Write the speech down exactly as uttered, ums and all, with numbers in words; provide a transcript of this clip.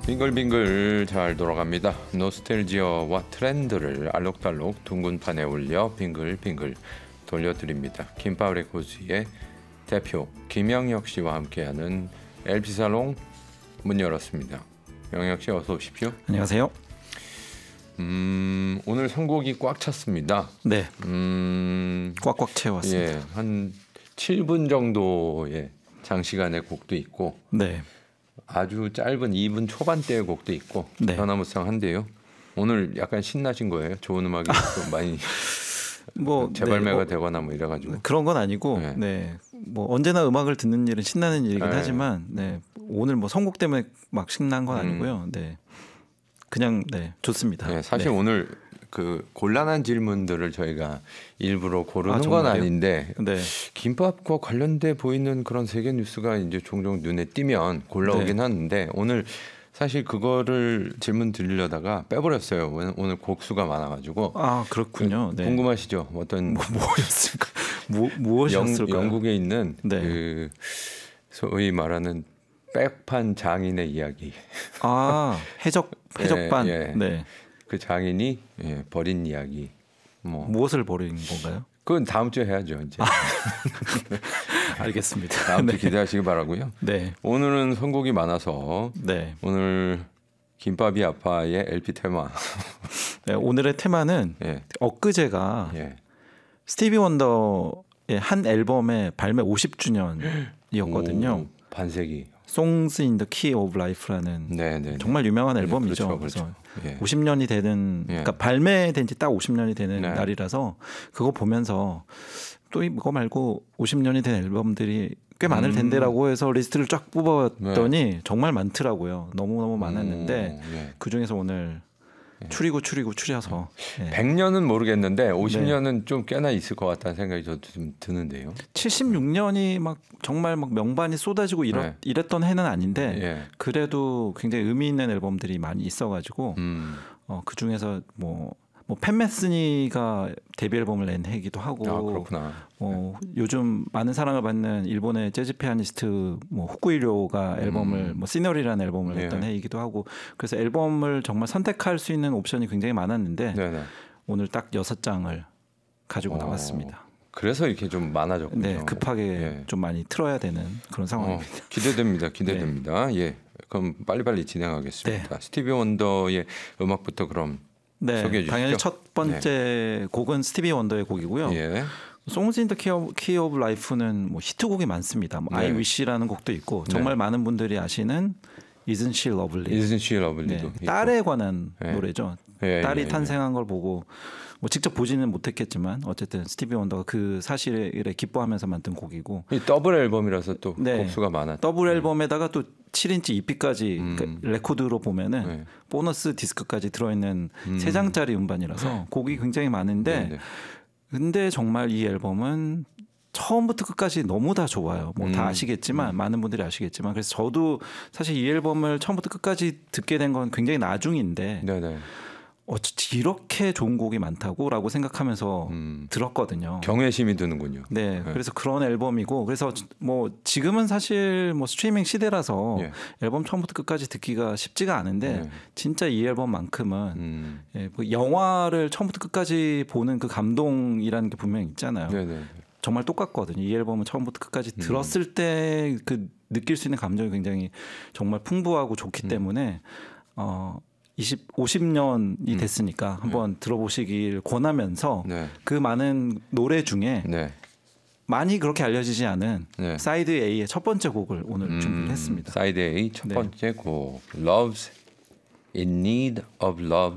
빙글빙글 잘 돌아갑니다. 노스텔지어와 트렌드를 알록달록 둥근 판에 올려 빙글빙글 돌려드립니다. 김밥 레코드의 대표 김영혁 씨와 함께하는 엘피살롱 문 열었습니다. 영혁 씨 어서 오십시오. 안녕하세요. 음, 오늘 선곡이 꽉 찼습니다. 네. 음, 꽉꽉 채웠습니다. 예, 한 칠 분 정도의 장시간의 곡도 있고, 네. 아주 짧은 이 분 초반대의 곡도 있고, 네. 변화무쌍한데요. 오늘 약간 신나신 거예요? 좋은 음악이 좀 많이 뭐 재발매가 네, 어, 되거나 뭐 이래가지고 그런 건 아니고, 네. 네. 뭐 언제나 음악을 듣는 일은 신나는 일이긴 네. 하지만, 네. 오늘 뭐 선곡 때문에 막 신난 건 아니고요. 음. 네. 그냥 네 좋습니다. 네, 사실 네. 오늘 그 곤란한 질문들을 저희가 일부러 고르는 아, 건 정말요? 아닌데 네. 김밥과 관련돼 보이는 그런 세계 뉴스가 이제 종종 눈에 띄면 골라오긴 네. 하는데 오늘 사실 그거를 질문 드리려다가 빼버렸어요. 오늘, 오늘 곡수가 많아가지고. 아 그렇군요. 그, 네. 궁금하시죠? 어떤 뭐 무엇이었을까? 뭐 무엇이었을까? 영, 영국에 있는 네. 그 소위 말하는 백판 장인의 이야기. 아 해적 해적반. 예, 예. 네. 그 장인이 예, 버린 이야기. 뭐 무엇을 버린 건가요? 그건 다음 주에 해야죠. 이제. 알겠습니다. 다음 주 네. 기대하시기 바라고요. 네. 오늘은 선곡이 많아서 네. 오늘 김밥이 아파의 엘피 테마. 네. 오늘의 테마는 예. 엊그제가 예. 스티비 원더의 한 앨범의 발매 오십 주년이었거든요. 오, 반세기. Songs in the Key of Life라는 네, 네. 정말 유명한 네, 앨범이죠. 그렇죠, 그래서 그렇죠. 예. 오십 년이 되는 예. 그러니까 발매된 지 딱 오십 년이 되는 네. 날이라서 그거 보면서 또 이거 말고 오십 년이 된 앨범들이 꽤 많을 음. 텐데라고 해서 리스트를 쫙 뽑아봤더니 정말 많더라고요. 너무너무 많았는데 오, 예. 그중에서 오늘 추리고 추리고 추려서 예. 백 년은 모르겠는데 오십 네. 년은 좀 꽤나 있을 것 같다는 생각이 저도 좀 드는데요. 칠십육 년이 막 정말 막 명반이 쏟아지고 이러, 네. 이랬던 해는 아닌데 예. 그래도 굉장히 의미 있는 앨범들이 많이 있어가지고 음. 어, 그 중에서 뭐, 뭐 팬메스니가 데뷔 앨범을 낸 해이기도 하고 아, 그렇구나. 어, 요즘 많은 사랑을 받는 일본의 재즈 피아니스트 뭐 후쿠이료가 앨범을 음. 뭐 시너리라는 앨범을 예. 냈던 해이기도 하고 그래서 앨범을 정말 선택할 수 있는 옵션이 굉장히 많았는데 네네. 오늘 딱 여섯 장을 가지고 어, 나왔습니다. 그래서 이렇게 좀 많아졌군요. 네, 급하게 예. 좀 많이 틀어야 되는 그런 어, 상황입니다. 기대됩니다. 기대됩니다. 예. 그럼 빨리빨리 진행하겠습니다. 스티비 원더의 음악부터 그럼 네, 소개해 주시죠. 당연히 첫 번째 곡은 스티비 원더의 곡이고요. 예. Songs in the Key of, Key of Life는 뭐 히트곡이 많습니다. 뭐 네. I Wish라는 곡도 있고 정말 네. 많은 분들이 아시는 Isn't She Lovely. Isn't She Lovely도 네, 있고. 딸에 관한 네. 노래죠. 예, 딸이 예, 예. 탄생한 걸 보고 뭐 직접 보지는 못했겠지만 어쨌든 스티비 원더가 그 사실에 기뻐하면서 만든 곡이고 이 더블 앨범이라서 또 네. 곡수가 많아. 더블 앨범에다가 또 칠 인치 이피까지 음. 그러니까 레코드로 보면은 네. 보너스 디스크까지 들어있는 음. 세 장짜리 음반이라서 곡이 굉장히 많은데 네, 네. 근데 정말 이 앨범은 처음부터 끝까지 너무 다 좋아요. 뭐 다 음. 아시겠지만 많은 분들이 아시겠지만 그래서 저도 사실 이 앨범을 처음부터 끝까지 듣게 된 건 굉장히 나중인데 네네. 어찌 이렇게 좋은 곡이 많다고라고 생각하면서 음. 들었거든요. 경외심이 드는군요. 네, 네. 그래서 그런 앨범이고 그래서 뭐 지금은 사실 뭐 스트리밍 시대라서 예. 앨범 처음부터 끝까지 듣기가 쉽지가 않은데 네. 진짜 이 앨범만큼은 음. 예, 뭐 영화를 처음부터 끝까지 보는 그 감동이라는 게 분명히 있잖아요. 네네. 정말 똑같거든요. 이 앨범은 처음부터 끝까지 음. 들었을 때 그 느낄 수 있는 감정이 굉장히 정말 풍부하고 좋기 음. 때문에 어 이십, 오십 년이 음. 됐으니까 한번 들어보시길 권하면서 네. 그 많은 노래 중에 네. 많이 그렇게 알려지지 않은 네. 사이드 A의 첫 번째 곡을 오늘 음, 준비를 했습니다. 사이드 A 첫 네. 번째 곡 Love's in Need of Love